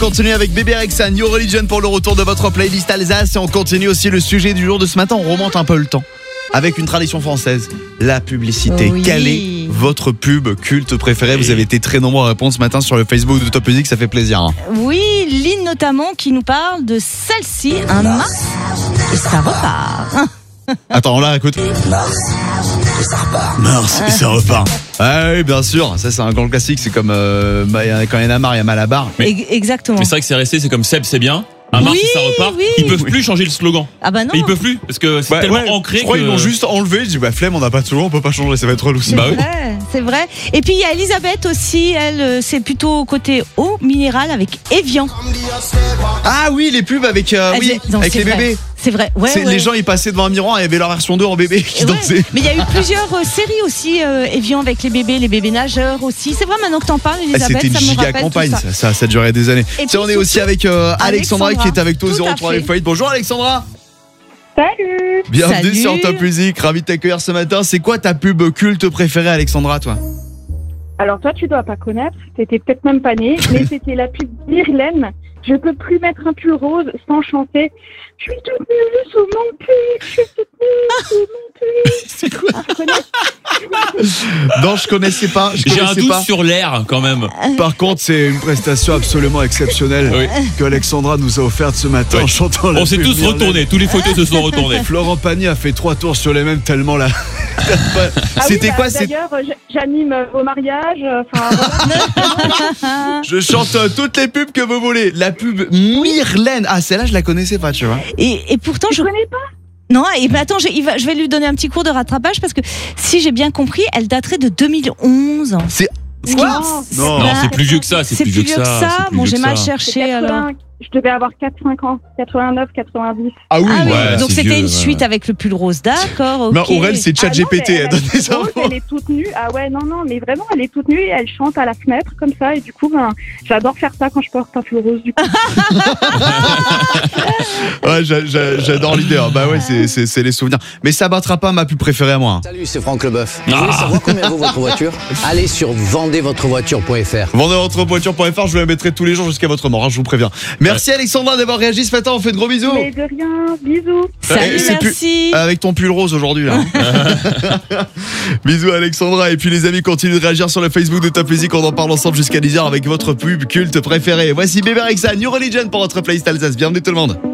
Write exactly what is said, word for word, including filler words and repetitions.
Continue avec Bébé Rexha, New Religion pour le retour de votre playlist Alsace. Et on continue aussi le sujet du jour de ce matin. On remonte un peu le temps avec une tradition française, la publicité. Oui. Quelle est votre pub culte préférée? Vous avez été très nombreux à répondre ce matin sur le Facebook de Top Music, ça fait plaisir. Hein. Oui, Lynn notamment qui nous parle de celle-ci, un Mars et ça repart. Attends, on la écoute. Mars, et ça repart. Mars et ça repart. Ah oui, bien sûr, ça c'est un grand classique. C'est comme euh, bah, quand il y en a marre, il y a mal à la barre. Mais- E- Exactement. Mais c'est vrai que c'est resté, c'est comme Seb, c'est bien. Un Mars, Oui, et ça repart. oui. Ils peuvent plus changer le slogan. Ah bah non. Et ils peuvent plus parce que c'est Ouais, tellement ouais, ancré je crois que qu'ils l'ont juste enlevé. Je dis bah flemme, on n'a pas toujours, on peut pas changer, ça va être relou. C'est Bah oui. vrai, c'est vrai. Et puis il y a Elisabeth aussi, elle, euh, c'est plutôt côté eau minérale avec Evian. Ah oui, les pubs avec euh, oui, Elle- non, avec c'est les vrai. bébés. C'est vrai, ouais. C'est- ouais. Les gens ils passaient devant un miroir et il y avait leur version deux en bébé qui Ouais. dansait. Mais il y a eu plusieurs euh, séries aussi, euh, Evian avec les bébés, les bébés nageurs aussi. C'est vrai maintenant que t'en parles, Ah, Elisabeth, c'était une ça me giga rappelle campagne, tout ça. ça. Ça, ça a duré des années. Et Tiens, on puis est aussi surtout, avec euh, Alexandra, Alexandra, qui est avec toi au tout à zéro trois fait. les feuilles. Bonjour Alexandra. Salut. Bienvenue Salut. sur Top Music, ravi de t'accueillir ce matin. C'est quoi ta pub culte préférée Alexandra, toi? Alors toi, tu dois pas connaître, t'étais peut-être même pas né, mais c'était la pub d'Irlène. Je peux plus mettre un pull rose sans chanter. Je suis toute nue sous mon pull, je suis toute nue sous mon pull. C'est quoi? Ah, tu connais? Non, je connaissais pas. Je j'ai un connaissais doute pas. sur l'air quand même. Par contre, c'est une prestation absolument exceptionnelle Oui. que Alexandra nous a offerte ce matin Oui. en chantant la On s'est pub tous d'Irlène. retournés, tous les fauteuils se sont retournés. Florent Pagny a fait trois tours sur les mêmes tellement là. Ah C'était oui, bah, quoi? C'est D'ailleurs, j- j'anime euh, vos mariages. euh, Enfin, voilà. Je chante euh, toutes les pubs que vous voulez. La pub Myrlène. Ah, celle-là, je la connaissais pas, tu vois. Et, et pourtant, Tu je. connais pas? Non, et ben attends, j'ai- il va- je vais lui donner un petit cours de rattrapage parce que si j'ai bien compris, elle daterait de deux mille onze. C'est. Ce qui- Quoi Non. Non, c'est plus vieux que ça, c'est C'est plus vieux que ça. c'est plus Bon, vieux j'ai que mal ça. cherché C'est alors. quatre-vingts, je devais avoir quatre cinq ans. quatre-vingt-neuf, quatre-vingt-dix. Ah oui, Ah oui, ouais, donc c'est c'était vieux, une ouais. suite avec le pull rose, d'accord, ok. Mais Aurel, c'est Ah non, ChatGPT, mais elle elle, donne est des toute rose, infos. elle est toute nue. Ah ouais, non, non, mais vraiment, elle est toute nue et elle chante à la fenêtre comme ça. Et du coup, ben, j'adore faire ça quand je porte un pull rose. Du coup. Ouais, j'a- j'a- j'adore l'idée. hein. Bah ouais, c'est- c'est c'est les souvenirs. Mais ça battra pas ma pub préférée à moi. hein. Salut, c'est Franck Leboeuf. Vous Ah. voulez savoir combien vaut votre voiture? Allez sur vendez votre voiture point f r. vendez votre voiture point f r, je vous la mettrai tous les jours jusqu'à votre mort, hein, je vous préviens. Merci Alexandra d'avoir réagi ce matin, on fait de gros bisous. Mais de rien, bisous. Salut, Eh, c'est plus- merci. Avec ton pull rose aujourd'hui là. Bisous Alexandra. Et puis les amis, continuez de réagir sur le Facebook de Top Music. On en parle ensemble jusqu'à dix heures avec votre pub culte préférée. Voici Bébé Rexha, New Religion pour votre playlist Alsace. Bienvenue tout le monde.